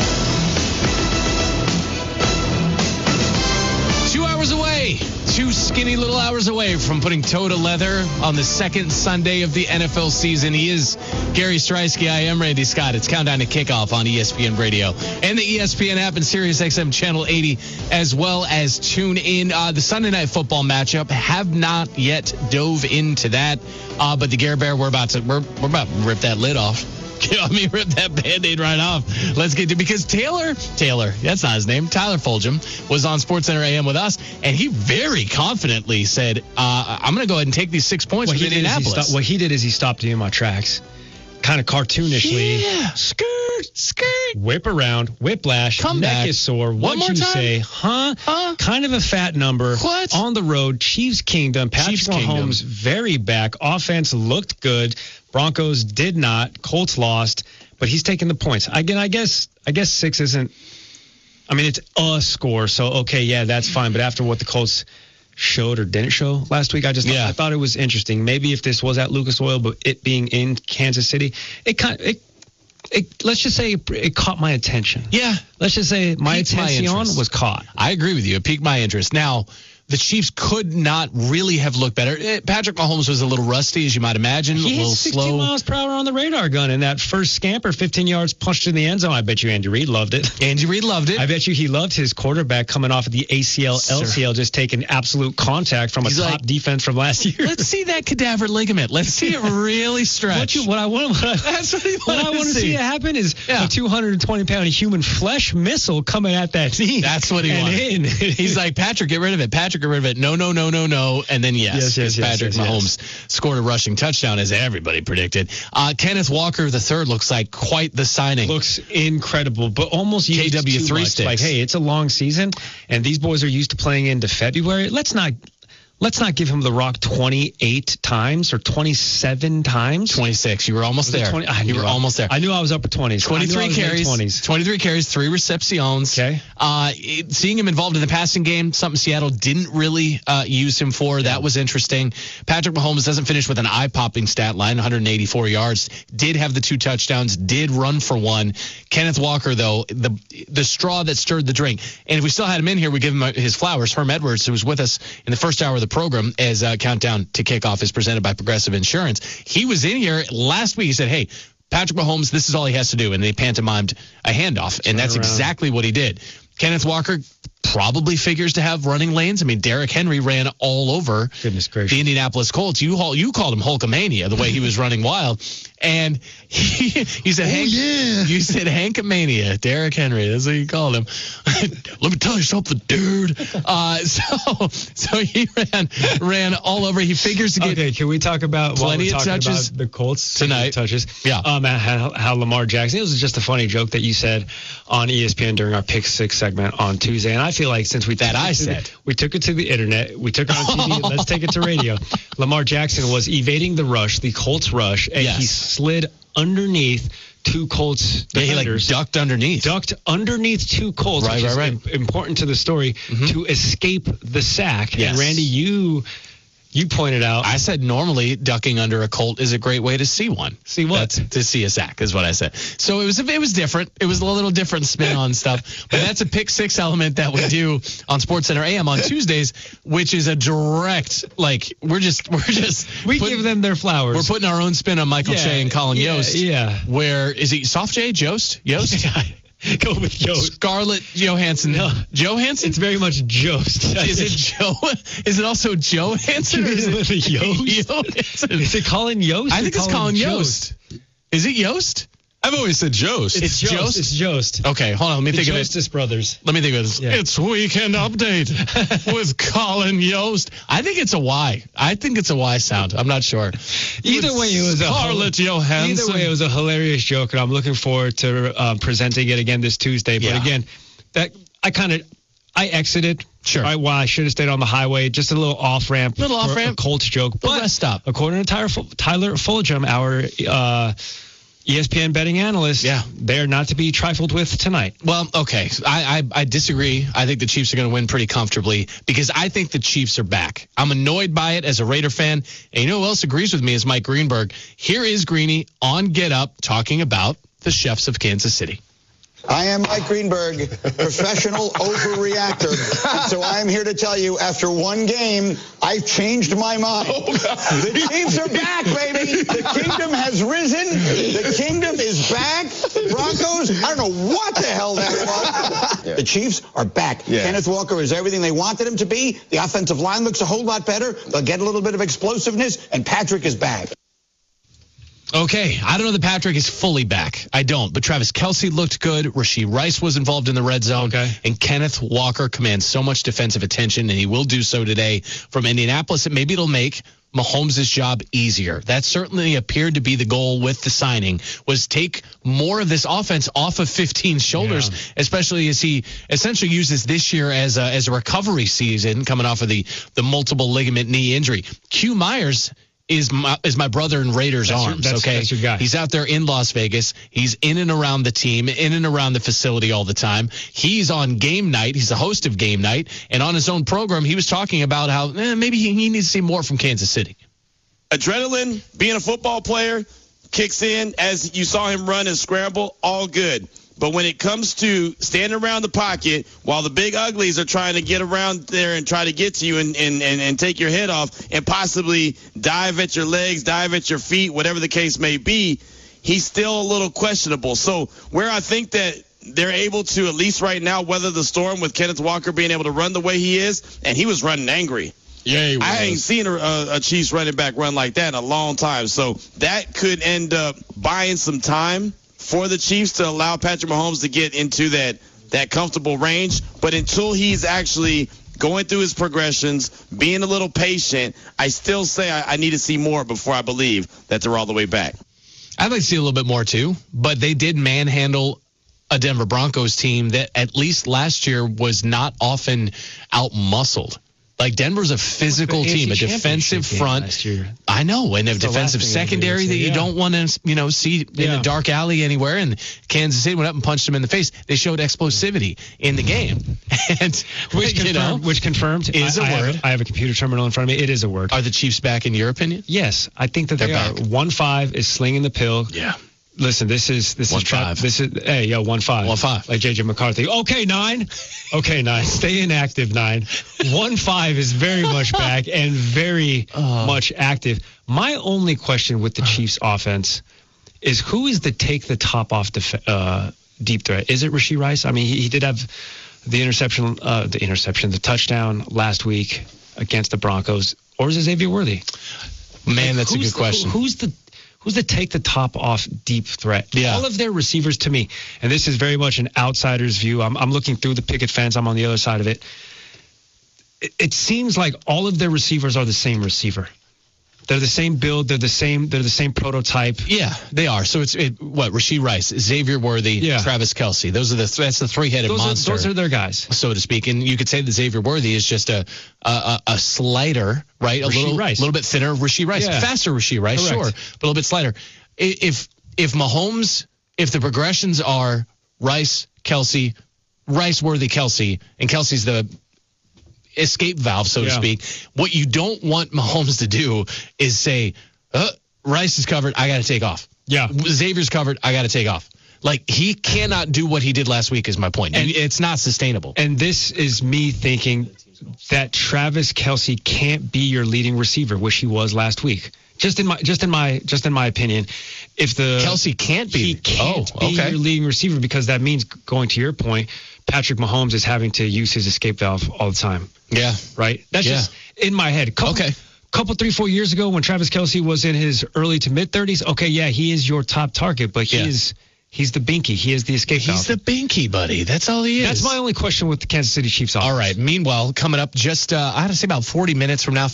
2 hours away. 2 skinny little hours away from putting toe to leather on the second Sunday of the NFL season. He is Gary Streisky. I am Randy Scott. It's Countdown to Kickoff on ESPN Radio and the ESPN app and SiriusXM Channel 80, as well as tune in. The Sunday Night Football matchup, have not yet dove into that, but the Gare Bear, we're about to rip that lid off. Rip that Band-Aid right off. Let's get to, because Taylor, that's not his name, Tyler Fulgham, was on SportsCenter AM with us, and he very confidently said, I'm going to go ahead and take these 6 points from Indianapolis. What he did is he stopped me in my tracks, kind of cartoonishly. Yeah, skirt, whip around, whiplash, come neck back. Is sore. What you say? Kind of a fat number. What? On the road, Chiefs Kingdom. Patrick Mahomes very back. Offense looked good. Broncos did not. Colts lost, but he's taking the points. Again, I guess 6 isn't. I mean, it's a score, so okay, yeah, that's fine. But after what the Colts showed or didn't show last week, I thought it was interesting. Maybe if this was at Lucas Oil, but it being in Kansas City, let's just say it caught my attention. Yeah, let's just say my attention was caught. I agree with you. It piqued my interest. Now, the Chiefs could not really have looked better. Patrick Mahomes was a little rusty, as you might imagine. He a little hit 16 slow. miles per hour on the radar gun, and that first scamper, 15 yards, punched in the end zone. I bet you Andy Reid loved it. I bet you he loved his quarterback coming off of the ACL, LCL, just taking absolute contact from a top defense from last year. Let's see that cadaver ligament. Let's see it really stretch. What I want to see happen is a 220-pound human flesh missile coming at that knee. That's what he wanted. He's like, Patrick, get rid of it. Patrick, get rid of it. No. And then Patrick Mahomes scored a rushing touchdown, as everybody predicted. Kenneth Walker III looks like quite the signing. Looks incredible, but almost used KW3 too much. sticks. Like, hey, it's a long season, and these boys are used to playing into February. Let's not give him the rock 28 times or 27 times. 26. You were almost there. You were almost there. I knew I was upper 20s. 23 carries. 23 carries, 3 receptions. Okay. Seeing him involved in the passing game, something Seattle didn't really use him for. That was interesting. Patrick Mahomes doesn't finish with an eye-popping stat line, 184 yards. Did have the 2 touchdowns. Did run for 1. Kenneth Walker, though, the straw that stirred the drink. And if we still had him in here, we give him his flowers. Herm Edwards, who was with us in the first hour of the program as Countdown to Kickoff is presented by Progressive Insurance. He was in here last week. He said, hey, Patrick Mahomes, this is all he has to do. And they pantomimed a handoff. And that's exactly what he did. Kenneth Walker, probably figures to have running lanes. I mean, Derrick Henry ran all over the Indianapolis Colts. You called him Hulkamania, the way he was running wild. And you said, you said Hankamania, Derrick Henry. That's what you called him. Let me tell you something, dude. So he ran all over. He figures to get. Okay, can we talk about plenty of touches about the Colts tonight? Touches. Yeah. How Lamar Jackson. It was just a funny joke that you said on ESPN during our Pick 6 segment on Tuesday, and I feel like since we took it to the internet, we took it on TV. Let's take it to radio. Lamar Jackson was evading the rush, the Colts rush, and he slid underneath two Colts defenders. He ducked underneath two Colts, which is important to the story, to escape the sack. Yes. And Randy, you pointed out. I said normally ducking under a Colt is a great way to see one. See what? To see a sack is what I said. So it was different. It was a little different spin on stuff. But that's a Pick 6 element that we do on SportsCenter AM on Tuesdays, which is a direct, we give them their flowers. We're putting our own spin on Michael Che and Colin Yost. Yeah. Where is he? Soft J? Yost? Go with Yost. Scarlett Johansson. No. Johansson? It's very much Jost. Is it Joe? Is it also Joe Hansen? Is it Yost? Is it Colin Yost? I think it's Colin Yost. Is it Yost? I've always said Jost. It's Jost? It's Jost. Okay, hold on. Let me think of it. Jostis Brothers. Let me think of this. Yeah. It's Weekend Update with Colin Yost. I think it's a Y. I think it's a Y sound. I'm not sure. Either way, it was Scarlett Johansson. Either way, it was a hilarious joke, and I'm looking forward to presenting it again this Tuesday. But again, I exited. Sure. Right, well, I should have stayed on the highway. Just a little off ramp. A Colts joke. But rest stop. According to Tyler Fulgham, our ESPN betting analyst, they're not to be trifled with tonight. Well, okay. I disagree. I think the Chiefs are going to win pretty comfortably because I think the Chiefs are back. I'm annoyed by it as a Raider fan. And you know who else agrees with me is Mike Greenberg. Here is Greeny on Get Up talking about the Chefs of Kansas City. I am Mike Greenberg, professional overreactor. So I am here to tell you, after one game, I've changed my mind. The Chiefs are back, baby. The kingdom has risen. The kingdom is back. Broncos, I don't know what the hell that was. The Chiefs are back. Kenneth Walker is everything they wanted him to be. The offensive line looks a whole lot better. They'll get a little bit of explosiveness, and Patrick is back. Okay, I don't know that Patrick is fully back. I don't. But Travis Kelce looked good. Rashee Rice was involved in the red zone. Okay. And Kenneth Walker commands so much defensive attention, and he will do so today from Indianapolis. And maybe it'll make Mahomes' job easier. That certainly appeared to be the goal with the signing, was take more of this offense off of 15's shoulders, especially as he essentially uses this year as a recovery season coming off of the multiple ligament knee injury. Q Myers is my brother in Raiders arms, okay? That's your guy. He's out there in Las Vegas. He's in and around the team, in and around the facility all the time. He's on Game Night. He's the host of Game Night. And on his own program, he was talking about how maybe he needs to see more from Kansas City. Adrenaline, being a football player, kicks in as you saw him run and scramble, all good. But when it comes to standing around the pocket while the big uglies are trying to get around there and try to get to you and take your head off and possibly dive at your legs, dive at your feet, whatever the case may be, he's still a little questionable. So where I think that they're able to, at least right now, weather the storm with Kenneth Walker being able to run the way he is, and he was running angry. Yeah, he was. I ain't seen a Chiefs running back run like that in a long time. So that could end up buying some time for the Chiefs to allow Patrick Mahomes to get into that comfortable range. But until he's actually going through his progressions, being a little patient, I still say I need to see more before I believe that they're all the way back. I'd like to see a little bit more too, but they did manhandle a Denver Broncos team that at least last year was not often out-muscled. Like, Denver's a physical team, a defensive front. I know, and a defensive secondary that you don't want to, see in a dark alley anywhere. And Kansas City went up and punched them in the face. They showed explosivity in the game. And which confirmed is a word. I have a computer terminal in front of me. It is a word. Are the Chiefs back in your opinion? Yes, I think that they are. 1-5 is slinging the pill. Yeah. Listen, this is 1-5. 1-5. 1-5. Like JJ McCarthy. Okay, 9. Okay, 9. Stay inactive, 9. 1-5 is very much back and very much active. My only question with the Chiefs offense is who is the take the top off the deep threat? Is it Rashee Rice? I mean, he did have the touchdown last week against the Broncos, or is it Xavier Worthy? Man, that's a good question. Who's the take the top off deep threat? Yeah. All of their receivers to me, and this is very much an outsider's view. I'm looking through the picket fence. I'm on the other side of it. It seems like all of their receivers are the same receiver. They're the same build. They're the same prototype. Yeah, they are. So it's Rashee Rice, Xavier Worthy, Travis Kelce. That's the three-headed monster. Those are their guys, so to speak. And you could say that Xavier Worthy is just a slighter, right? Rice. little bit thinner Rashee Rice, faster Rashee Rice, Correct. sure, but a little bit slighter. If Mahomes, if the progressions are Rice, Kelce, Rice, Worthy, Kelce, and Kelce's the escape valve, so to speak. What you don't want Mahomes to do is say, Rice is covered, I got to take off. Yeah. Xavier's covered, I got to take off. Like, he cannot do what he did last week is my point. And it's not sustainable. And this is me thinking that Travis Kelce can't be your leading receiver, which he was last week. Just in my opinion, if the Kelce can't be your leading receiver, because that means, going to your point, Patrick Mahomes is having to use his escape valve all the time. Yeah. Right? That's just in my head. Couple 3-4 years ago when Travis Kelce was in his early to mid 30s, he is your top target, but he's the binky. He is the escape valve. He's the binky, buddy. That's all he is. That's my only question with the Kansas City Chiefs offense. All right. Meanwhile, coming up just, I had to say about 50 minutes from now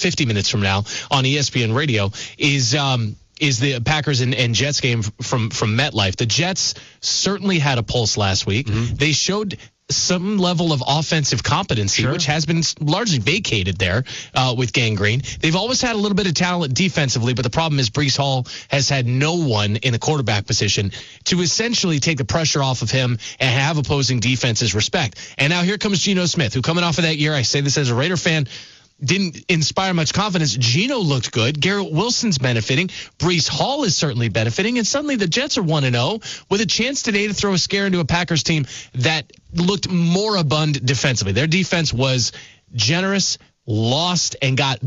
on ESPN Radio is the Packers and Jets game from MetLife. The Jets certainly had a pulse last week. Mm-hmm. They showed some level of offensive competency, which has been largely vacated there with Gangrene. They've always had a little bit of talent defensively, but the problem is Breece Hall has had no one in the quarterback position to essentially take the pressure off of him and have opposing defenses respect. And now here comes Geno Smith, who coming off of that year, I say this as a Raider fan, didn't inspire much confidence. Geno looked good. Garrett Wilson's benefiting. Breece Hall is certainly benefiting. And suddenly the Jets are 1-0 with a chance today to throw a scare into a Packers team that looked moribund defensively. Their defense was generous, lost, and got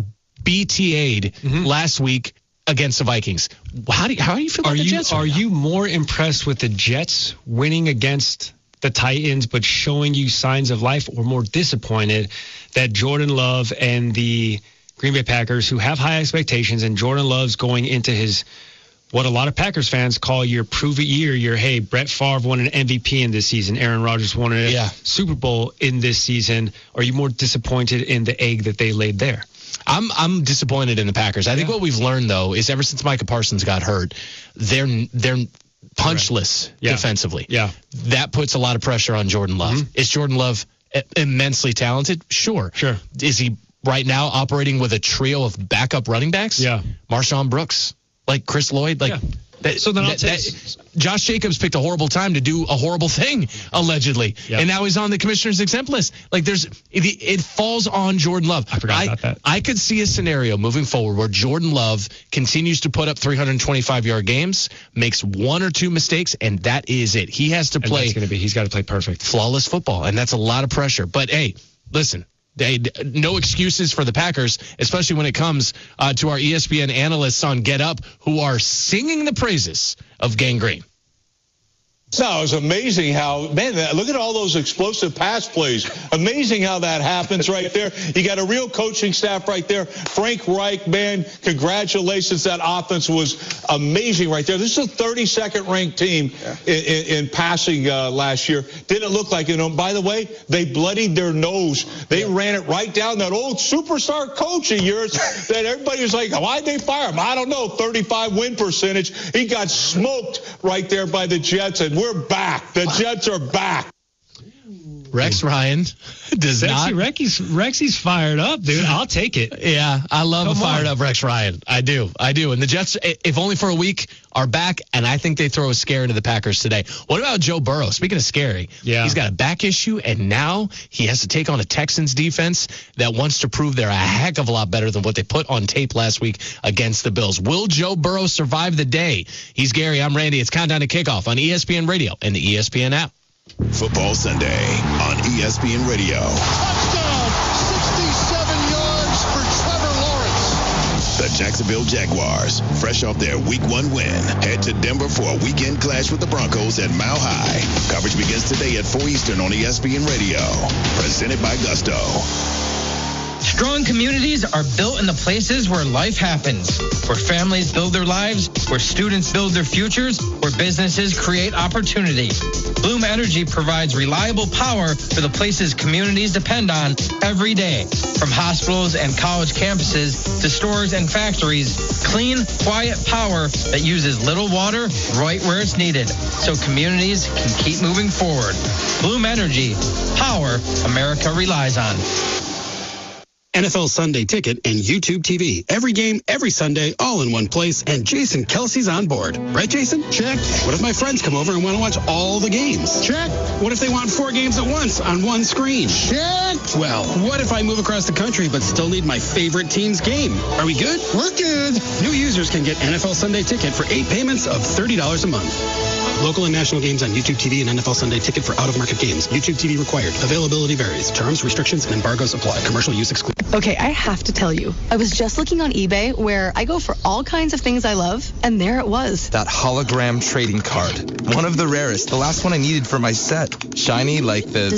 BTA'd last week against the Vikings. How do you feel about the Jets? Are you more impressed with the Jets winning against the Titans but showing you signs of life, or more disappointed that Jordan Love and the Green Bay Packers, who have high expectations, and Jordan Love's going into his, what a lot of Packers fans call your prove it year, hey, Brett Favre won an MVP in this season, Aaron Rodgers won a Super Bowl in this season. Are you more disappointed in the egg that they laid there? I'm disappointed in the Packers. I think what we've learned, though, is ever since Micah Parsons got hurt, they're punchless defensively. Yeah. That puts a lot of pressure on Jordan Love. Mm-hmm. Is Jordan Love immensely talented? Sure. Is he right now operating with a trio of backup running backs? Yeah. Marshawn Brooks, like Chris Lloyd, like so then Josh Jacobs picked a horrible time to do a horrible thing, allegedly. Yep. And now he's on the commissioner's exempt list. Like it falls on Jordan Love. I forgot about that. I could see a scenario moving forward where Jordan Love continues to put up 325-yard games, makes one or two mistakes, and that is it. He has to play. He's got to play perfect, flawless football, and that's a lot of pressure. But hey, listen. No excuses for the Packers, especially when it comes to our ESPN analysts on Get Up, who are singing the praises of Gangrene. No, it's amazing how, look at all those explosive pass plays. Amazing how that happens right there. You got a real coaching staff right there. Frank Reich, man, congratulations. That offense was amazing right there. This is a 32nd ranked team in passing last year. Didn't look like it. By the way, they bloodied their nose. They ran it right down that old superstar coach of yours that everybody was like, why'd they fire him? I don't know, 35 win percentage. He got smoked right there by the Jets, and we're back. The Jets are back. Rex Ryan does not. Rexy's fired up, dude. I'll take it. Yeah, I love a fired up Rex Ryan. I do. And the Jets, if only for a week, are back, and I think they throw a scare into the Packers today. What about Joe Burrow? Speaking of scary, he's got a back issue, and now he has to take on a Texans defense that wants to prove they're a heck of a lot better than what they put on tape last week against the Bills. Will Joe Burrow survive the day? He's Gary. I'm Randy. It's Countdown to Kickoff on ESPN Radio and the ESPN app. Football Sunday on ESPN Radio. Touchdown, 67 yards for Trevor Lawrence. The Jacksonville Jaguars, fresh off their Week 1 win, head to Denver for a weekend clash with the Broncos at Mile High. Coverage begins today at 4 Eastern on ESPN Radio. Presented by Gusto. Strong communities are built in the places where life happens, where families build their lives, where students build their futures, where businesses create opportunity. Bloom Energy provides reliable power for the places communities depend on every day. From hospitals and college campuses to stores and factories, clean, quiet power that uses little water right where it's needed, so communities can keep moving forward. Bloom Energy, power America relies on. NFL Sunday Ticket and YouTube TV. Every game, every Sunday, all in one place, and Jason Kelsey's on board. Right, Jason? Check. What if my friends come over and want to watch all the games? Check. What if they want 4 games at once on one screen? Check. Well, what if I move across the country but still need my favorite team's game? Are we good? We're good. New users can get NFL Sunday Ticket for 8 payments of $30 a month. Local and national games on YouTube TV and NFL Sunday Ticket for out-of-market games. YouTube TV required. Availability varies. Terms, restrictions, and embargoes apply. Commercial use excluded. Okay, I have to tell you, I was just looking on eBay where I go for all kinds of things I love, and there it was. That hologram trading card. One of the rarest. The last one I needed for my set. Shiny like the